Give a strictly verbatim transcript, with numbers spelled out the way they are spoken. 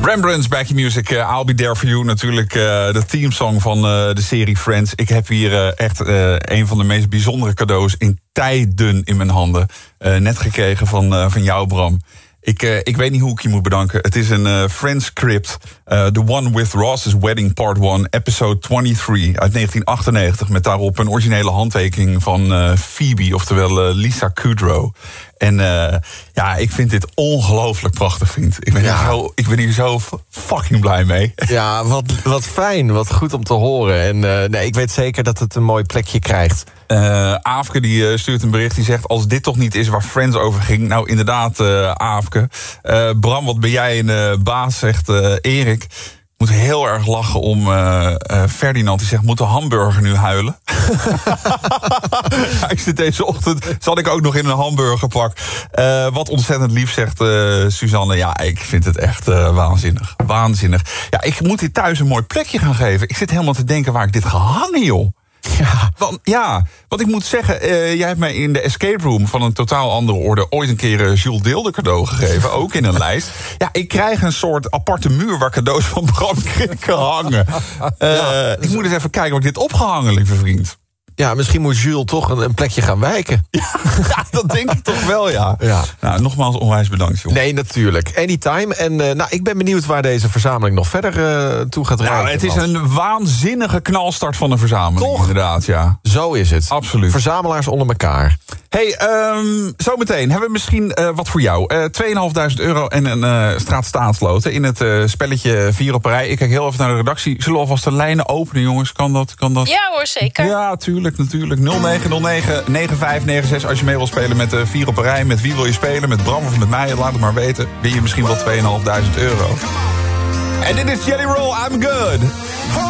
Rembrandt's Back in Music, uh, I'll Be There For You. Natuurlijk uh, de themesong van uh, de serie Friends. Ik heb hier uh, echt uh, een van de meest bijzondere cadeaus in tijden in mijn handen. Uh, net gekregen van, uh, van jou, Bram. Ik, uh, ik weet niet hoe ik je moet bedanken. Het is een uh, Friends script. Uh, The One with Ross's Wedding Part one, episode twenty-three uit negentien achtennegentig. Met daarop een originele handtekening van uh, Phoebe, oftewel uh, Lisa Kudrow. En uh, ja, ik vind dit ongelooflijk prachtig, vriend. Ik ben, ja. hier, zo, ik ben hier zo fucking blij mee. Ja, wat, wat fijn. Wat goed om te horen. En uh, nee, ik weet zeker dat het een mooi plekje krijgt. Uh, Aafke die uh, stuurt een bericht, die zegt... als dit toch niet is waar Friends over ging... nou, inderdaad, uh, Aafke. Uh, Bram, wat ben jij een uh, baas, zegt uh, Erik. Ik moet heel erg lachen om uh, uh, Ferdinand. Die zegt, moet de hamburger nu huilen? Ja, ik zit deze ochtend, zat ik ook nog in een hamburgerpak. Uh, wat ontzettend lief, zegt uh, Suzanne. Ja, ik vind het echt uh, waanzinnig. Waanzinnig. Ja, ik moet dit thuis een mooi plekje gaan geven. Ik zit helemaal te denken waar ik dit ga hangen, joh. Ja, want, ja, wat ik moet zeggen, uh, jij hebt mij in de escape room van een totaal andere orde ooit een keer uh, Jules Deelder cadeau gegeven, ook in een lijst. Ja, ik krijg een soort aparte muur waar cadeaus van Bram kan hangen. Uh, ja, ik moet eens even kijken waar ik dit opgehangen, lieve vriend. Ja, misschien moet Jules toch een, een plekje gaan wijken. Ja, ja, dat denk ik toch wel, ja. ja. Nou, nogmaals onwijs bedankt, joh. Nee, natuurlijk. Anytime. En uh, nou, ik ben benieuwd waar deze verzameling nog verder uh, toe gaat rijden. Nou, het is een waanzinnige knalstart van een verzameling. Toch? Inderdaad, ja. Zo is het. Absoluut. Verzamelaars onder elkaar. Hey, um, zometeen hebben we misschien uh, wat voor jou. Uh, tweeënhalfduizend euro en een uh, straat staatsloten in het uh, spelletje vier op een rij. Ik kijk heel even naar de redactie. Zullen we alvast de lijnen openen, jongens? Kan dat? Kan dat? Ja hoor, zeker. Ja, tuurlijk, natuurlijk. nul negen nul negen negen vijf negen zes als je mee wil spelen met uh, vier op een rij. Met wie wil je spelen? Met Bram of met mij? Laat het maar weten. Win je misschien wel tweeënhalfduizend euro. En dit is Jelly Roll, I'm Good.